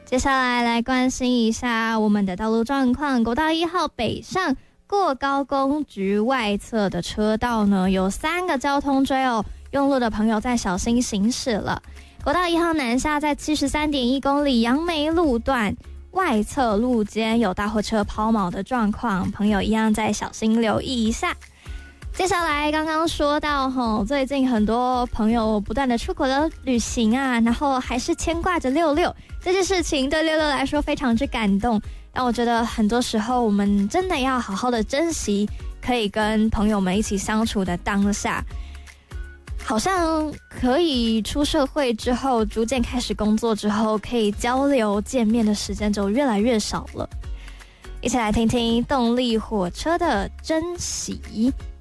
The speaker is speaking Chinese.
接下来关心一下我们的道路状况。国道1号北上过高工局外侧的车道呢，有3个交通锥哦，用路的朋友再小心行驶了。国道1号南下在73.1公里杨梅路段外侧路肩有大货车抛锚的状况，朋友一样再小心留意一下。接下来刚刚说到最近很多朋友不断的出国的旅行啊，然后还是牵挂着66这件事情，对66来说非常之感动。但我觉得很多时候我们真的要好好的珍惜可以跟朋友们一起相处的当下。好像可以出社会之后，逐渐开始工作之后，可以交流见面的时间就越来越少了。一起来听听动力火车的珍惜。